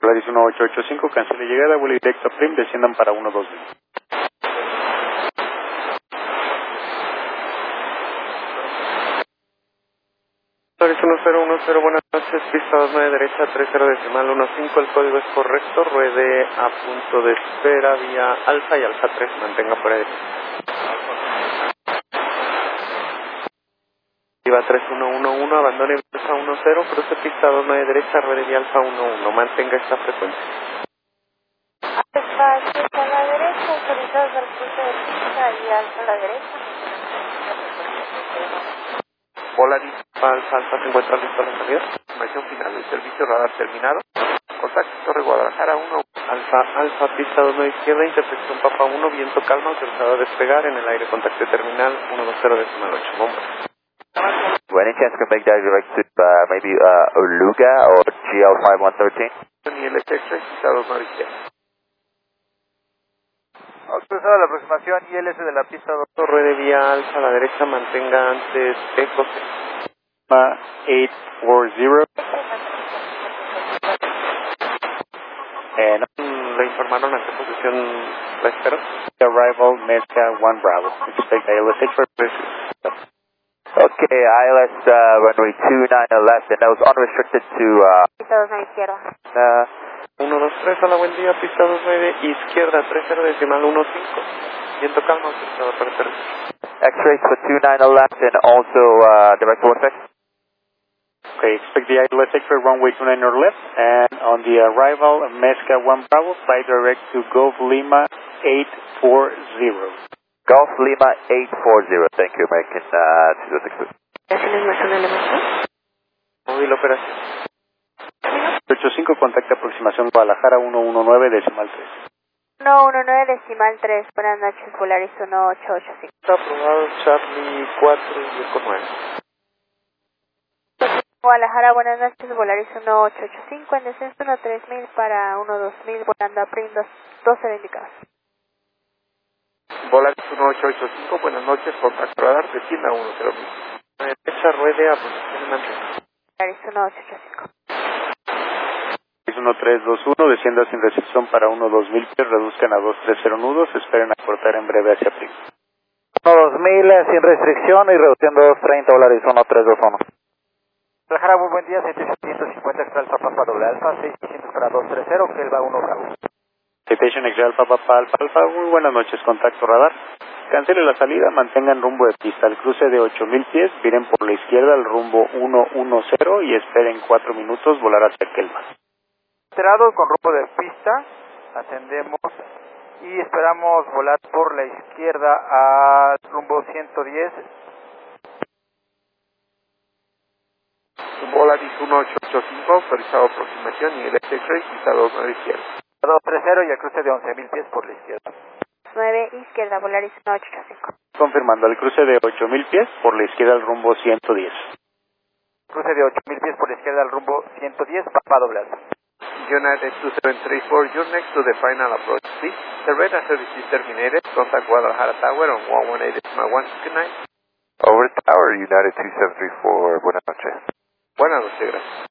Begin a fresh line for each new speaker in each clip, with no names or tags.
Polaris 1885, cancele llegada, vuelo directo a Prim, desciendan para 120.
Polaris 1010, buenas noches, pista 29 derecha, 30 decimal 15, el código es correcto, ruede a punto de espera vía Alfa y Alfa 3, mantenga fuera de... Iba 3111, abandone Alfa 10, cruce pista 29 derecha, ruede vía Alfa 11, mantenga esta frecuencia.
Alfa 7 a la derecha, autorizados al cruce de pista y Alfa a la derecha.
Polaris Alfa se encuentra listo a la salida. Información final del servicio radar terminado. Contacto Torre Guadalajara 1, Alfa pista 29 izquierda, intersección Papa 1, viento calma, autorizado a despegar en el aire, contacto terminal 120.8, bomba.
Any chance can make that direct to maybe Oluga or GL5113?
Nivel X-ray, pista 29 izquierda.
Autorizado la aproximación ILS de la pista 2.
Torre de vía Alfa a la derecha, mantenga antes Eco
840.
Le informaron a qué posición la espero.
Arrival, Mezca 1 Bravo. Expect ILS X-ray.
Okay, ILS runway 29 left, and that was unrestricted to...
Pista 29 izquierda.
123, hola, buen día, pista 29 izquierda, 30 decimal 15. Viento calma, autorizado para aterrizar.
X-rays for 29 left and also direct vortex.
Okay, expect the ILS X-ray runway 29 or left, and on the arrival, Mezca 1 Bravo, fly direct to Gulf Lima 840.
Gulf Lima 840, thank you, American 262.
¿Tienes más una elevación?
Móvil operación.
85, contacto aproximación Guadalajara 119 decimal 3.
119 decimal 3, buenas noches, Polaris 1885.
Está aprobado Charlie 4 y Eco 9.
Guadalajara, buenas noches, Polaris 1885, en descenso 13000 para 12000, volando a Prim 12 indicados.
Polaris 1885, buenas noches, contacto radar, descienda 10.000. Derecha ruede a posición en antena.
Polaris 1885.
1321, descienda sin recepción para 12000 pies, reduzcan a 230 nudos, esperen acortar en breve hacia Prim.
2000 sin restricción y reduciendo 230 dólares 1321. Guadalajara, muy buen día, 7750 extra alfa papa doble alfa, 6600 para 230, que él va 1 bravo.
Citation X Alfa Papa Alfa Alfa, muy buenas noches, contacto radar. Cancele la salida, mantengan rumbo de pista al cruce de 8000 pies, viren por la izquierda al rumbo 110 y esperen 4 minutos volar hacia Kelmas.
Enterado con rumbo de pista, ascendemos y esperamos volar por la izquierda al rumbo 110.
Polaris 1885, autorizado aproximación y el X-ray, pista 29 izquierda.
230 y al cruce de 11.000 pies por la izquierda.
9 izquierda, Polaris 1885.
Confirmando al cruce de 8000 pies, por la izquierda al rumbo 110.
Cruce de 8.000 pies por la izquierda al rumbo 110, Papa doble alfa.
United 2734, you're next to the final approach, please. The radar service is terminated. Contact Guadalajara Tower on 118.1. Good night.
Over Tower, United 2734, buenas noches.
Buenas noches, gracias.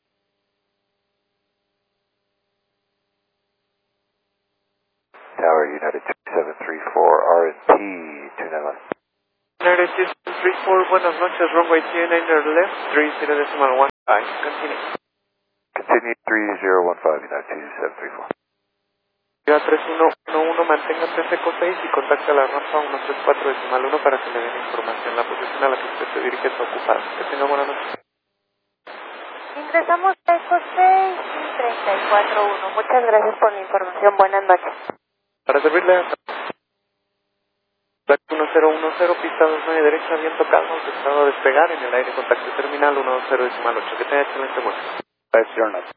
Tower, United 2734, RST 29.
United 2734, buenas noches, runway 29 left, 30.15. Continue.
Continue 3015, United 2734.
Ya 3111, mantenga 3 Eco 6 y contacte a la rampa 134.1 para que le den información. La posición a la que usted se dirige está ocupada. Que tenga buena noche.
Ingresamos a Eco 6 y 341. Muchas gracias por la información. Buenas noches.
Para servirle, Black 1010, pista 29 derecha, viento calmo, autorizado a despegar en el aire, contacto terminal 120.8. Que tenga excelente vuelo.
Gracias,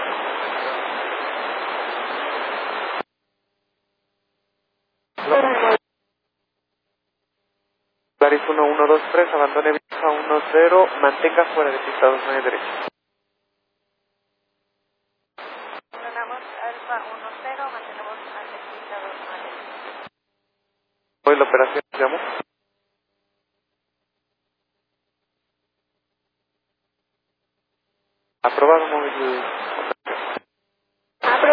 Polaris 1123, abandone Alfa 10, mantenga fuera de pista 29 derecha.
Abandonamos Alfa 10, mantenemos ante pista 29.
Hoy la operación se llamó. Aprobado móvil.